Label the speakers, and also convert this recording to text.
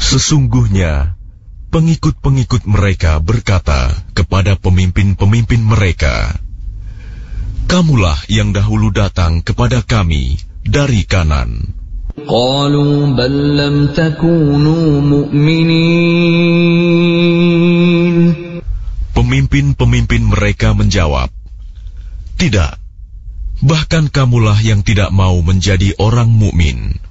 Speaker 1: Sesungguhnya pengikut-pengikut mereka berkata kepada pemimpin-pemimpin mereka, "Kamulah yang dahulu datang kepada kami dari kanan."
Speaker 2: Qalu bal lam takunu mu'minin.
Speaker 1: Pemimpin-pemimpin mereka menjawab, "Tidak, bahkan kamulah yang tidak mau menjadi orang mukmin."